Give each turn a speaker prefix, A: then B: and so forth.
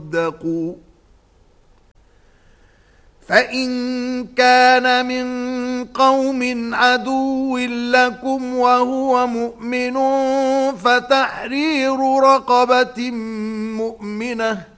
A: تصدقوا. فإن كان من قوم عدو لكم وهو مؤمن فتحرير رقبة مؤمنة